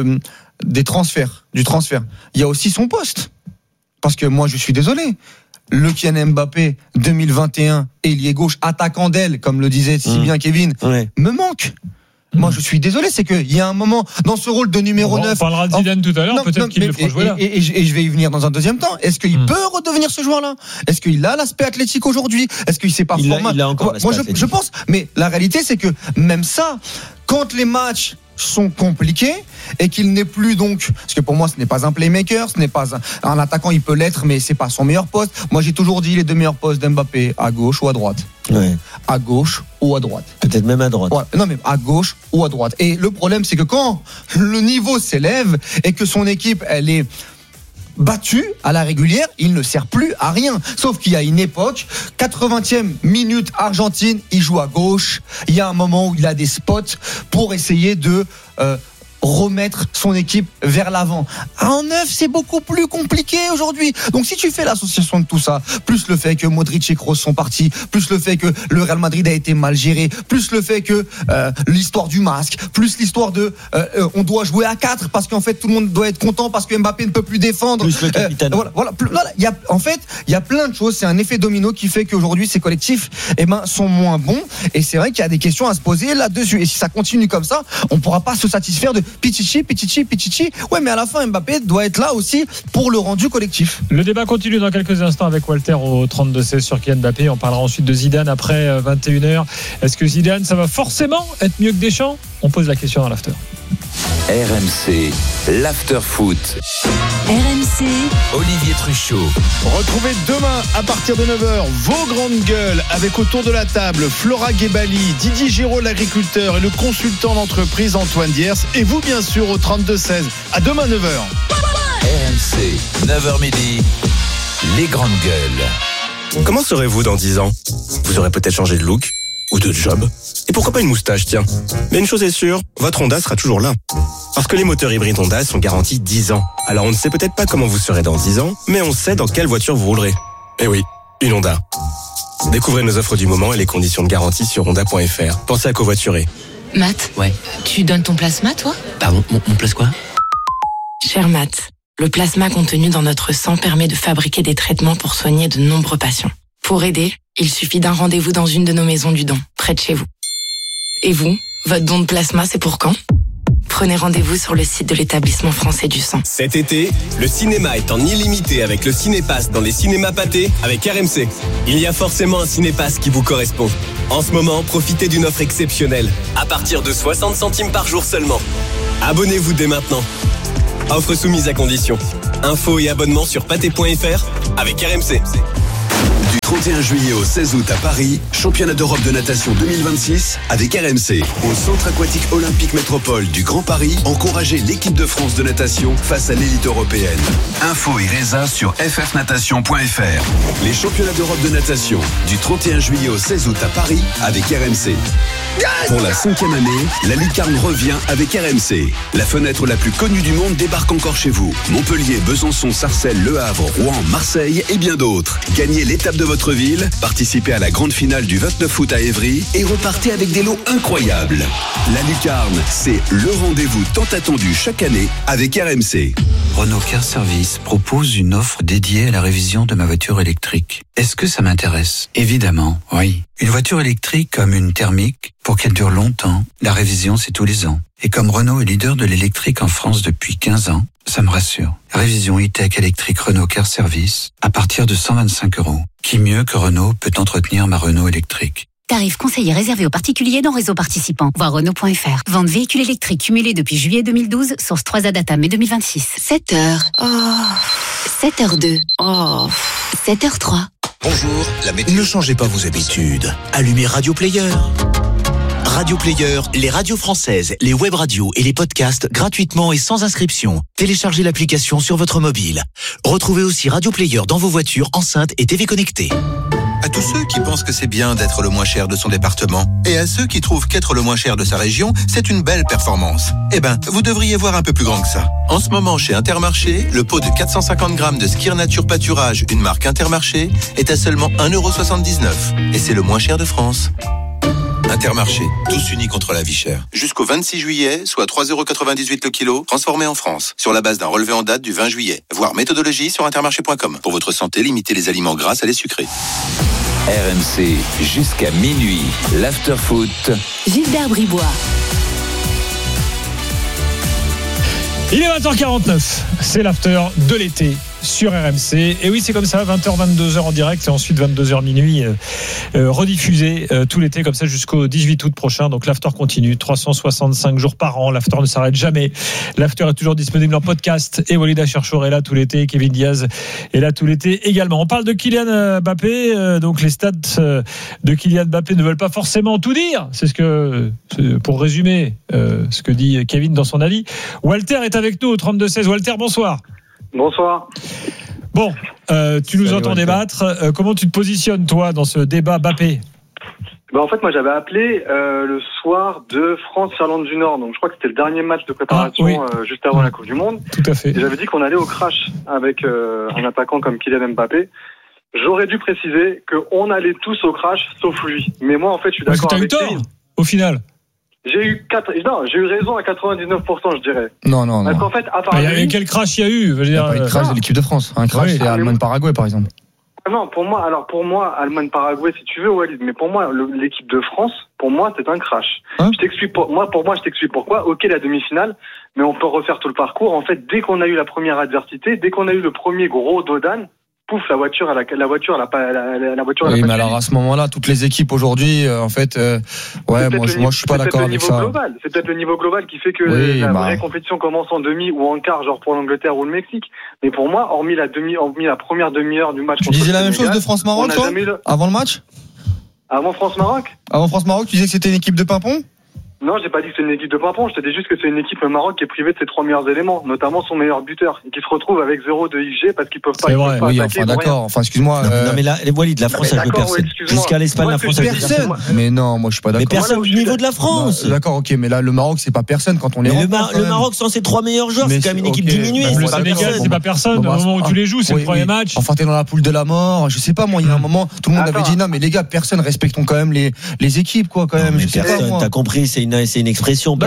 du transfert. Il y a aussi son poste. Parce que moi, je suis désolé. Le Kylian Mbappé 2021, ailier gauche, attaquant d'aile, comme le disait si bien Kevin, me manque. Moi, je suis désolé, c'est qu'il y a un moment dans ce rôle de numéro 9. On parlera de Zidane tout à l'heure, peut-être qu'il le fera jouer là. Et je vais y venir dans un deuxième temps. Est-ce qu'il peut redevenir ce joueur-là? Est-ce qu'il a l'aspect athlétique aujourd'hui? Est-ce qu'il sait pas format? Il a encore Moi, je pense. Mais la réalité, c'est que même ça, quand les matchs sont compliqués et qu'il n'est plus donc, parce que pour moi ce n'est pas un playmaker, ce n'est pas un attaquant, il peut l'être mais c'est pas son meilleur poste. Moi j'ai toujours dit les deux meilleurs postes d'Mbappé, à gauche ou à droite. Ouais. À gauche ou à droite. Peut-être même à droite. Ouais. Non mais à gauche ou à droite. Et le problème c'est que quand le niveau s'élève et que son équipe elle est battu à la régulière, il ne sert plus à rien. Sauf qu'il y a une époque, 80e minute Argentine, il joue à gauche. Il y a un moment où il a des spots pour essayer de remettre son équipe vers l'avant. En 9, c'est beaucoup plus compliqué aujourd'hui. Donc si tu fais l'association de tout ça, plus le fait que Modric et Kroos sont partis, plus le fait que le Real Madrid a été mal géré, plus le fait que l'histoire du masque, plus l'histoire de on doit jouer à 4 parce qu'en fait tout le monde doit être content parce que Mbappé ne peut plus défendre. Plus le capitaine. Voilà. Il y a plein de choses. C'est un effet domino qui fait qu'aujourd'hui ces collectifs sont moins bons. Et c'est vrai qu'il y a des questions à se poser là-dessus. Et si ça continue comme ça, on pourra pas se satisfaire de Pichichi. Ouais, mais à la fin, Mbappé doit être là aussi pour le rendu collectif. Le débat continue dans quelques instants avec Walter au 32-16 sur Kylian Mbappé. On parlera ensuite de Zidane après 21h. Est-ce que Zidane, ça va forcément être mieux que Deschamps? On pose la question dans l'after. RMC, l'after foot. RMC, Olivier Truchot. Retrouvez demain à partir de 9h vos grandes gueules avec autour de la table Flora Guébali, Didier Giraud l'agriculteur et le consultant d'entreprise Antoine Diers et vous bien sûr au 32-16. À demain 9h. RMC, 9h midi, les grandes gueules. Comment serez-vous dans 10 ans? Vous aurez peut-être changé de look ou de job. Et pourquoi pas une moustache, tiens. Mais une chose est sûre, votre Honda sera toujours là. Parce que les moteurs hybrides Honda sont garantis 10 ans. Alors on ne sait peut-être pas comment vous serez dans 10 ans, mais on sait dans quelle voiture vous roulerez. Eh oui, une Honda. Découvrez nos offres du moment et les conditions de garantie sur honda.fr. Pensez à covoiturer. Matt, Ouais. tu donnes ton plasma, toi? Pardon, mon place quoi? Cher Matt, le plasma contenu dans notre sang permet de fabriquer des traitements pour soigner de nombreux patients. Pour aider, il suffit d'un rendez-vous dans une de nos maisons du don, près de chez vous. Et vous, votre don de plasma, c'est pour quand? Prenez rendez-vous sur le site de l'établissement français du sang. Cet été, le cinéma est en illimité avec le Cinépass dans les cinémas pâtés avec RMC. Il y a forcément un Cinépass qui vous correspond. En ce moment, profitez d'une offre exceptionnelle, à partir de 60 centimes par jour seulement. Abonnez-vous dès maintenant. Offre soumise à condition. Infos et abonnements sur pâté.fr avec RMC. Du 31 juillet au 16 août à Paris, championnat d'Europe de natation 2026 avec RMC. Au centre aquatique olympique métropole du Grand Paris, encouragez l'équipe de France de natation face à l'élite européenne. Info et résa sur ffnatation.fr. Les championnats d'Europe de natation du 31 juillet au 16 août à Paris avec RMC. Pour la 5e année, la lucarne revient avec RMC. La fenêtre la plus connue du monde débarque encore chez vous. Montpellier, Besançon, Sarcelles, Le Havre, Rouen, Marseille et bien d'autres. Gagnez l'étape de votre ville, participez à la grande finale du 29 août à Évry et repartez avec des lots incroyables. La lucarne, c'est le rendez-vous tant attendu chaque année avec RMC. Renault Car Service propose une offre dédiée à la révision de ma voiture électrique. Est-ce que ça m'intéresse? Évidemment, oui. Une voiture électrique comme une thermique, pour qu'elle dure longtemps, la révision c'est tous les ans. Et comme Renault est leader de l'électrique en France depuis 15 ans, ça me rassure. Révision e-tech électrique Renault Car Service à partir de 125 €. Qui mieux que Renault peut entretenir ma Renault électrique? Tarif conseillé réservé aux particuliers dans réseau participant. Voir Renault.fr. Vente véhicule électrique cumulé depuis juillet 2012, source 3A data mai 2026. 7h. Oh. 7h02. Oh. 7h03. Bonjour, ne changez pas vos habitudes. Allumez Radio Player. Radio Player, les radios françaises, les web radios et les podcasts gratuitement et sans inscription. Téléchargez l'application sur votre mobile. Retrouvez aussi Radio Player dans vos voitures, enceintes et TV connectées. À tous ceux qui pensent que c'est bien d'être le moins cher de son département et à ceux qui trouvent qu'être le moins cher de sa région, c'est une belle performance. Eh ben, vous devriez voir un peu plus grand que ça. En ce moment, chez Intermarché, le pot de 450 grammes de Skir Nature Pâturage, une marque Intermarché, est à seulement 1,79 €. Et c'est le moins cher de France. Intermarché, tous unis contre la vie chère. Jusqu'au 26 juillet, soit 3,98 € le kilo, transformé en France, sur la base d'un relevé en date du 20 juillet. Voir méthodologie sur intermarché.com. Pour votre santé, limitez les aliments gras à les sucrés. RMC, jusqu'à minuit, l'after foot. Gilbert Bribois. Il est 20h49, c'est l'after de l'été sur RMC. Et oui, c'est comme ça, 20h, 22h en direct et ensuite 22h minuit rediffusé tout l'été comme ça jusqu'au 18 août prochain. Donc l'after continue, 365 jours par an. L'after ne s'arrête jamais. L'after est toujours disponible en podcast et Walid Acharchour est là tout l'été. Kevin Diaz est là tout l'été également. On parle de Kylian Mbappé. Donc les stats de Kylian Mbappé ne veulent pas forcément tout dire. C'est ce que, pour résumer ce que dit Kevin dans son avis. Walter est avec nous au 32-16. Walter, bonsoir. Bonsoir. Bon, tu nous entends débattre. Comment tu te positionnes, toi, dans ce débat Mbappé ? En fait, moi, j'avais appelé le soir de France-Irlande du Nord. Donc, je crois que c'était le dernier match de préparation juste avant la Coupe du Monde. Tout à fait. Et j'avais dit qu'on allait au crash avec un attaquant comme Kylian Mbappé. J'aurais dû préciser qu'on allait tous au crash, sauf lui. Mais moi, en fait, je suis d'accord avec lui. Au final. J'ai eu raison à 99%, je dirais. Non. Parce qu'en fait, à part lui, quel crash il y a eu ? Il n'y a pas eu de crash de l'équipe de France. Un crash, c'est Allemagne-Paraguay, par exemple. Non, pour moi, Allemagne-Paraguay, si tu veux, Walid, mais pour moi, l'équipe de France, pour moi, c'est un crash. Je t'explique je t'explique pourquoi. Ok, la demi-finale, mais on peut refaire tout le parcours. En fait, dès qu'on a eu la première adversité, dès qu'on a eu le premier gros dodan, pouf, la voiture. Oui, mais alors à ce moment-là, toutes les équipes aujourd'hui, en fait, moi je suis pas d'accord avec ça. C'est peut-être le niveau global qui fait que la vraie compétition commence en demi ou en quart, genre pour l'Angleterre ou le Mexique. Mais pour moi, hormis la première demi-heure du match. Tu disais la même chose de France-Maroc, toi, avant le match ? Avant France-Maroc ? Avant France-Maroc, tu disais que c'était une équipe de pimpon ? Non, j'ai pas dit que c'est une équipe de pimpon, je te dis juste que c'est une équipe Maroc qui est privée de ses 3 meilleurs éléments, notamment son meilleur buteur, et qui se retrouve avec 0 de XG parce qu'ils peuvent pas. C'est vrai, oui, enfin d'accord, enfin excuse-moi. Non, mais là, Walid, la France a joué personne. Jusqu'à l'Espagne, la France a joué personne. Mais non, moi je suis pas d'accord. Mais personne au niveau de la France. D'accord, ok, mais là, le Maroc, c'est pas personne quand on les rencontre. Le Maroc, sans ses 3 meilleurs joueurs, c'est quand même une équipe diminuée. Le Sénégal, c'est pas personne. Au moment où tu les joues, c'est le premier match. Enfin, t'es dans la poule de la mort, je sais pas, moi, il y a un moment, tout le monde avait dit non, mais les gars, personne, respectons quand même les équipes, quoi, quand même. Personne, t'as compris, c'est une expression.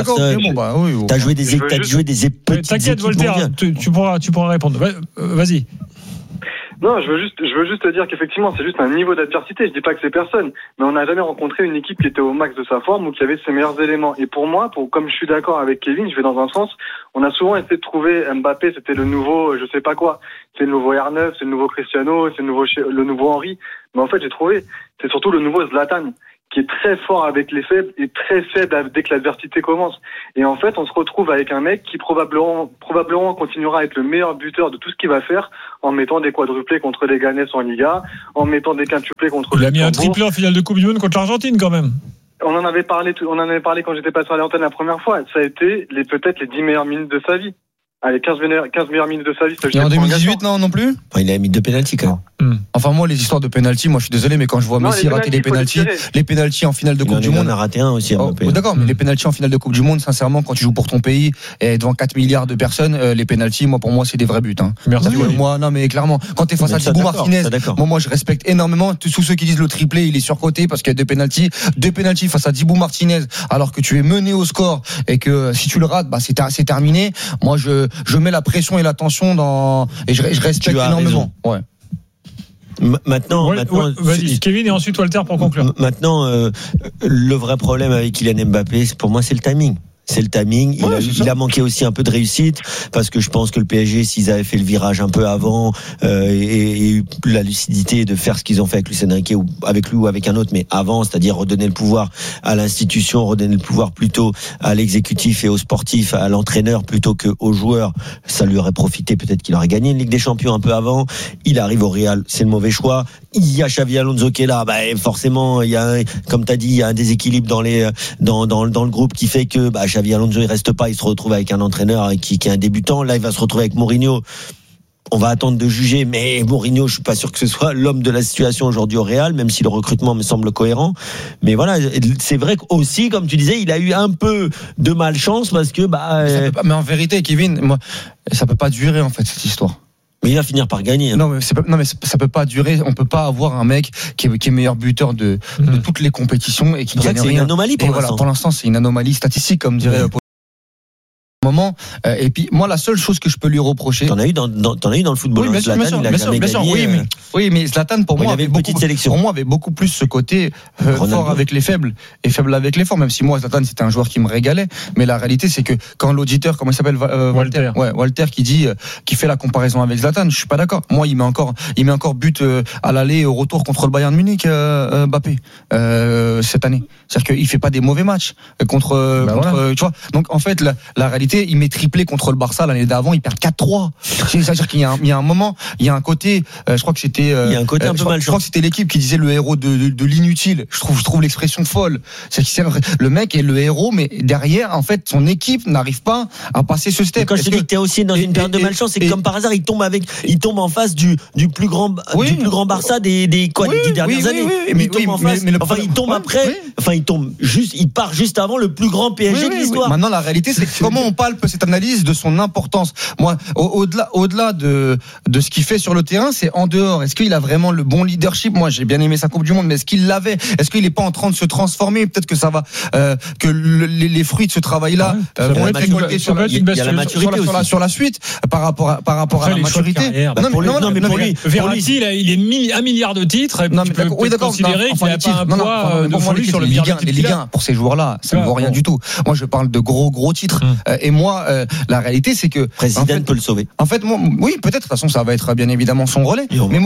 T'as joué des petites T'inquiète, Voltaire, tu pourras répondre. Vas-y. Non, je veux juste te dire qu'effectivement, c'est juste un niveau d'adversité. Je dis pas que c'est personne, mais on n'a jamais rencontré une équipe qui était au max de sa forme ou qui avait ses meilleurs éléments. Et pour moi, comme je suis d'accord avec Kevin, je vais dans un sens. On a souvent essayé de trouver Mbappé, c'était le nouveau, je sais pas quoi. C'est le nouveau R9, c'est le nouveau Cristiano, c'est le nouveau Henry. Mais en fait, j'ai trouvé, c'est surtout le nouveau Zlatan, qui est très fort avec les faibles et très faible dès que l'adversité commence. Et en fait, on se retrouve avec un mec qui probablement continuera à être le meilleur buteur de tout ce qu'il va faire en mettant des quadruplés contre les Ghanais en Liga, en mettant des quintuplés contre Il a mis un triplé en finale de Coupe du Monde contre l'Argentine quand même. On en avait parlé quand j'étais passé à l'antenne la première fois. Ça a été peut-être les 10 meilleures minutes de sa vie. Allez, 15 meilleures minutes de sa vie. Et en 2018, non plus. Il a mis 2 pénaltys quand même. Enfin, moi, les histoires de pénalty, moi, je suis désolé, mais quand je vois Messi rater les pénaltys en finale de Coupe du Monde. Il en a raté un aussi. D'accord, mais les pénaltys en finale de Coupe du Monde, sincèrement, quand tu joues pour ton pays et devant 4 milliards de personnes, les pénaltys, pour moi, c'est des vrais buts. Merci. Moi, non, mais clairement, quand t'es face à Dibou Martinez, moi, je respecte énormément tous ceux qui disent le triplé, il est surcoté parce qu'il y a 2 pénaltys face à Dibou Martinez, alors que tu es mené au score et que si tu le rates, c'est terminé. Moi, je mets la pression et la tension et je respecte énormément. Ouais. Maintenant, vas-y, Kevin et ensuite Walter pour conclure. Maintenant, le vrai problème avec Kylian Mbappé, pour moi, c'est le timing. C'est le timing. Il a manqué aussi un peu de réussite parce que je pense que le PSG, s'ils avaient fait le virage un peu avant et eu la lucidité de faire ce qu'ils ont fait avec Luis Enrique ou avec lui ou avec un autre, mais avant, c'est-à-dire redonner le pouvoir à l'institution, redonner le pouvoir plutôt à l'exécutif et aux sportifs, à l'entraîneur plutôt qu'aux joueurs, ça lui aurait profité. Peut-être qu'il aurait gagné une Ligue des Champions un peu avant. Il arrive au Real, c'est le mauvais choix. Il y a Xavi Alonso qui est là, forcément, il y a, comme t'as dit, il y a un déséquilibre dans le groupe qui fait que Xavi Alonso il reste pas, il se retrouve avec un entraîneur qui est un débutant. Là, il va se retrouver avec Mourinho. On va attendre de juger, mais Mourinho, je suis pas sûr que ce soit l'homme de la situation aujourd'hui au Real, même si le recrutement me semble cohérent. Mais voilà, c'est vrai qu'aussi, comme tu disais, il a eu un peu de malchance parce que mais en vérité, Kevin, moi, ça peut pas durer en fait cette histoire. Mais il va finir par gagner. Non, mais ça peut pas durer. On peut pas avoir un mec qui est meilleur buteur de toutes les compétitions et qui gagne rien. C'est une anomalie pour l'instant. Voilà, pour l'instant, c'est une anomalie statistique, comme dirait. moment, et puis moi la seule chose que je peux lui reprocher. T'en as eu dans le football. Oui, bien sûr. Oui, mais Zlatan pour moi avait beaucoup plus ce côté fort avec les faibles et faible avec les forts. Même si moi Zlatan c'était un joueur qui me régalait, mais la réalité c'est que quand l'auditeur, comment il s'appelle, Walter qui fait la comparaison avec Zlatan, je suis pas d'accord. Moi il met encore but à l'aller et au retour contre le Bayern Munich, Mbappé cette année. C'est-à-dire qu'il fait pas des mauvais matchs contre tu vois. Donc en fait la réalité, il met triplé contre le Barça l'année d'avant, il perd 4-3. C'est-à-dire qu'il y a un moment, il y a un côté, je crois que c'était il y a un côté un peu mal. Je crois que c'était l'équipe qui disait le héros de l'inutile. Je trouve l'expression folle. C'est le mec est le héros, mais derrière en fait son équipe n'arrive pas à passer ce step. Et quand je te dis que t'es aussi dans une période de malchance, c'est que comme par hasard il tombe en face du plus grand Barça des 10 dernières années. Il part juste avant le plus grand PSG de l'histoire. Maintenant la réalité c'est comment on palpe cette analyse de son importance. Moi au-delà de ce qu'il fait sur le terrain, c'est en dehors. Est-ce qu'il a vraiment le bon leadership? Moi j'ai bien aimé sa Coupe du Monde, mais est-ce qu'il l'avait? Est-ce qu'il n'est pas en train de se transformer? Peut-être que ça va que les fruits de ce travail-là vont être récoltés sur la suite par rapport à la maturité. Verratti, il est 1 milliard de titres. Tu peux considérer qu'il n'a pas un poids de folie sur le les Ligue 1 pour ces joueurs-là, ça ne vaut rien du tout. Moi, je parle de gros titres. Et moi, la réalité, c'est que Zidane peut le sauver. En fait, oui, peut-être. De toute façon, ça va être bien évidemment son relais.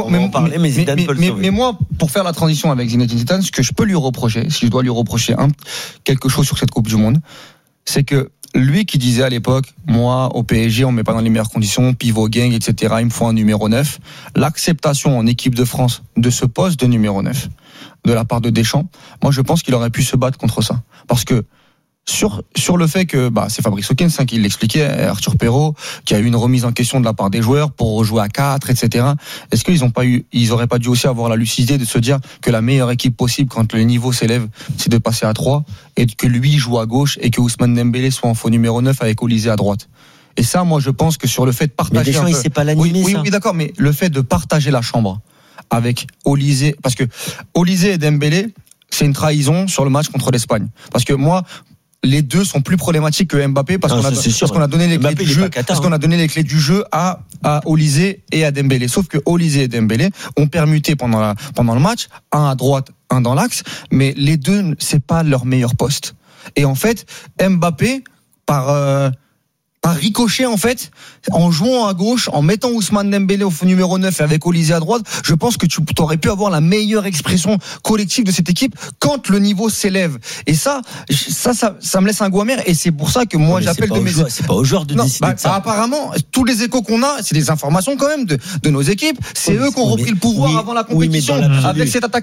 Mais moi, pour faire la transition avec Zinedine Zidane, ce que je peux lui reprocher, si je dois lui reprocher quelque chose sur cette Coupe du Monde, c'est que lui qui disait à l'époque, moi au PSG on me met pas dans les meilleures conditions, pivot gang, etc., il me faut un numéro 9, l'acceptation en équipe de France de ce poste de numéro 9 de la part de Deschamps, moi je pense qu'il aurait pu se battre contre ça, parce que sur le fait que c'est Fabrice Hawkins qui l'expliquait, Arthur Perrault, qui a eu une remise en question de la part des joueurs pour rejouer à 4, etc. Est-ce qu'ils auraient pas dû aussi avoir la lucidité de se dire que la meilleure équipe possible quand le niveau s'élève, c'est de passer à 3 et que lui joue à gauche et que Ousmane Dembélé soit en faux numéro 9 avec Olysée à droite. Et ça, moi, je pense que sur le fait de partager. Mais Deschamps, il sait pas l'animer, ça. Oui, d'accord, mais le fait de partager la chambre avec Olysée, parce que Olysée et Dembélé, c'est une trahison sur le match contre l'Espagne. Parce que moi, les deux sont plus problématiques que Mbappé parce qu'on a donné les clés du jeu, parce qu'on a donné les clés du jeu à Olysée et à Dembélé. Sauf que Olysée et Dembélé ont permuté pendant le match, un à droite, un dans l'axe, mais les deux, c'est pas leur meilleur poste. Et en fait, Mbappé, par ricochet, en fait, en jouant à gauche, en mettant Ousmane Dembélé au numéro 9 et avec Olysée à droite, je pense que tu aurais pu avoir la meilleure expression collective de cette équipe quand le niveau s'élève. Et ça me laisse un goût amer, et c'est pour ça que moi j'appelle de mes... C'est pas aux joueurs de décider de ça. Apparemment, tous les échos qu'on a, c'est des informations quand même de nos équipes. C'est eux qui ont repris le pouvoir avant la compétition avec cette attaque